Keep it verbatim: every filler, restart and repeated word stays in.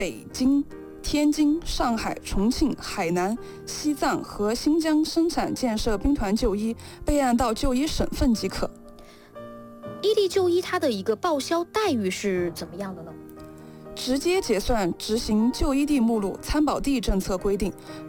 北京、天津、上海、重庆、海南、西藏和新疆生产建设兵团就医，备案到就医省份即可。 异地就医它的一个报销待遇是怎么样的呢？ 直接结算执行就医地目录参保地政策规定，